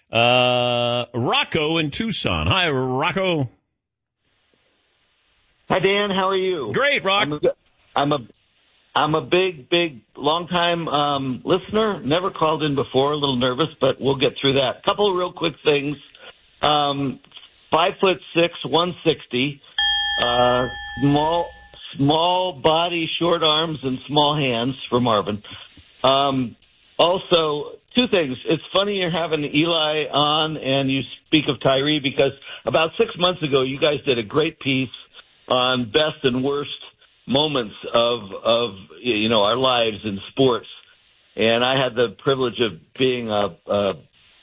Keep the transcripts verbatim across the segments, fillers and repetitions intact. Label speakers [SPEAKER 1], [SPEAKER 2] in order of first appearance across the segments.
[SPEAKER 1] Uh, Rocco in Tucson. Hi, Rocco.
[SPEAKER 2] Hi, Dan. How are you?
[SPEAKER 1] Great, Rock.
[SPEAKER 2] I'm a, I'm a, I'm a big, big, long-time um, listener. Never called in before. A little nervous, but we'll get through that. Couple of real quick things. Um, five foot six, one sixty. Uh, small, small body, short arms, and small hands for Marvin. Um, also, two things. It's funny you're having Eli on and you speak of Tyree because about six months ago you guys did a great piece on best and worst moments of, of, you know, our lives in sports. And I had the privilege of being a, a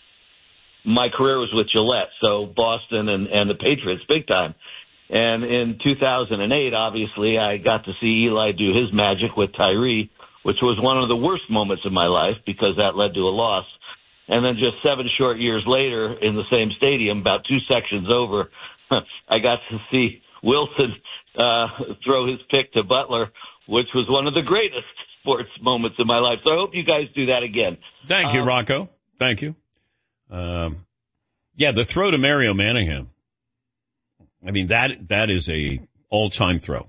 [SPEAKER 2] my career was with Gillette, so Boston and, and the Patriots big time. And in two thousand eight, obviously, I got to see Eli do his magic with Tyree, which was one of the worst moments of my life because that led to a loss. And then just seven short years later in the same stadium, about two sections over, I got to see Wilson uh, throw his pick to Butler, which was one of the greatest sports moments in my life. So I hope you guys do that again.
[SPEAKER 1] Thank you,
[SPEAKER 2] um,
[SPEAKER 1] Rocco. Thank you. Um, yeah, the throw to Mario Manningham. I mean, that that is a all-time throw.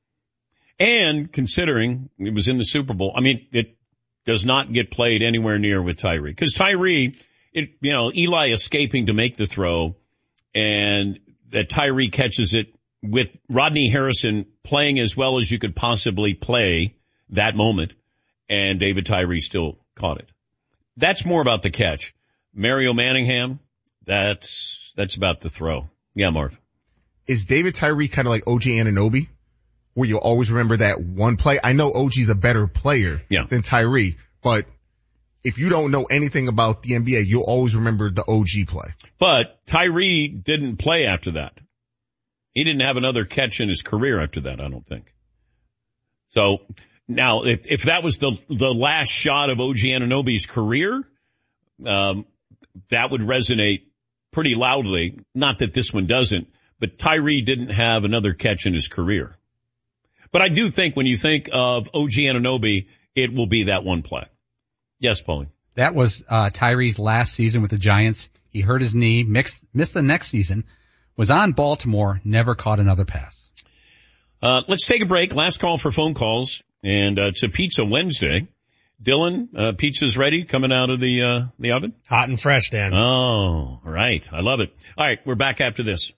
[SPEAKER 1] And considering it was in the Super Bowl, I mean, it does not get played anywhere near with Tyree. Because Tyree, it, you know, Eli escaping to make the throw, and that Tyree catches it with Rodney Harrison playing as well as you could possibly play that moment, and David Tyree still caught it. That's more about the catch. Mario Manningham, that's that's about the throw. Yeah, Marv.
[SPEAKER 3] Is David Tyree kind of like O G Anunoby, where you'll always remember that one play? I know O G's a better player
[SPEAKER 1] yeah.
[SPEAKER 3] than Tyree, but if you don't know anything about the N B A, you'll always remember the O G play.
[SPEAKER 1] But Tyree didn't play after that. He didn't have another catch in his career after that, I don't think. So now, if if that was the the last shot of O G Anunoby's career, um, that would resonate pretty loudly. Not that this one doesn't. But Tyree didn't have another catch in his career. But I do think when you think of O G Anunoby, it will be that one play. Yes, Paulie.
[SPEAKER 4] That was uh, Tyree's last season with the Giants. He hurt his knee, mixed, missed the next season, was on Baltimore, never caught another pass.
[SPEAKER 1] Uh, let's take a break. Last call for phone calls. And uh, it's a Pizza Wednesday. Dylan, uh, pizza's ready, coming out of the uh, the oven?
[SPEAKER 5] Hot and fresh, Dan.
[SPEAKER 1] Oh, all right. I love it. All right, we're back after this.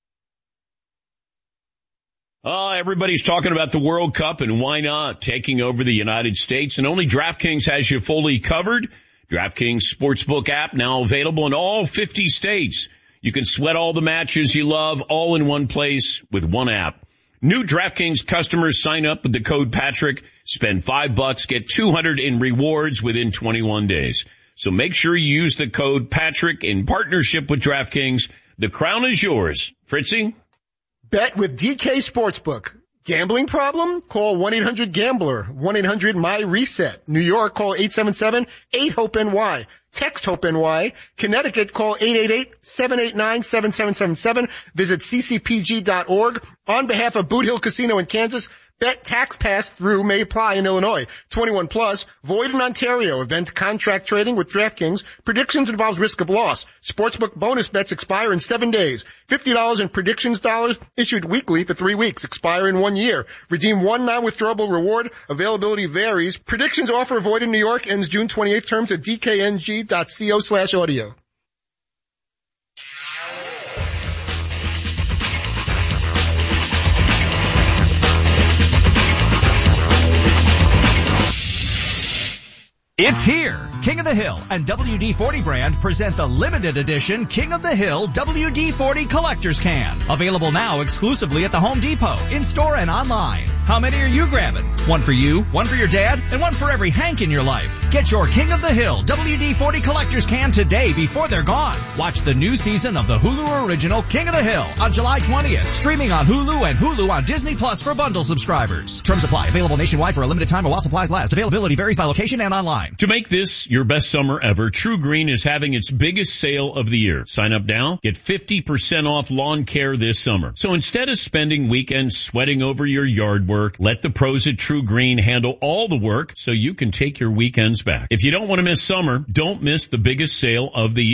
[SPEAKER 1] Oh, everybody's talking about the World Cup, and why not? Taking over the United States, and only DraftKings has you fully covered. DraftKings Sportsbook app now available in all fifty states. You can sweat all the matches you love all in one place with one app. New DraftKings customers sign up with the code Patrick, spend five bucks, get two hundred in rewards within twenty-one days. So make sure you use the code Patrick in partnership with DraftKings. The crown is yours. Fritzy?
[SPEAKER 6] Bet with D K Sportsbook. Gambling problem? Call one eight hundred gambler. one eight hundred my reset. New York, call eight seven seven eight hope N Y. Text HOPE-NY. Connecticut, call eight eight eight seven eight nine seven seven seven seven. Visit c c p g dot org. On behalf of Boot Hill Casino in Kansas, bet tax pass through may apply in Illinois. twenty-one plus, void in Ontario. Event contract trading with DraftKings. Predictions involves risk of loss. Sportsbook bonus bets expire in seven days. fifty dollars in predictions dollars issued weekly for three weeks. Expire in one year. Redeem one non-withdrawable reward. Availability varies. Predictions offer void in New York. Ends June twenty-eighth. Terms at d k n g dot co slash audio.
[SPEAKER 7] It's here. King of the Hill and W D forty brand present the limited edition King of the Hill W D forty Collector's Can. Available now exclusively at the Home Depot, in-store and online. How many are you grabbing? One for you, one for your dad, and one for every Hank in your life. Get your King of the Hill W D forty Collector's Can today before they're gone. Watch the new season of the Hulu original King of the Hill on July twentieth. Streaming on Hulu and Hulu on Disney Plus for bundle subscribers. Terms apply. Available nationwide for a limited time while supplies last. Availability varies by location and online.
[SPEAKER 1] To make this your best summer ever, True Green is having its biggest sale of the year. Sign up now. Get fifty percent off lawn care this summer. So instead of spending weekends sweating over your yard work, let the pros at True Green handle all the work so you can take your weekends back. If you don't want to miss summer, don't miss the biggest sale of the year.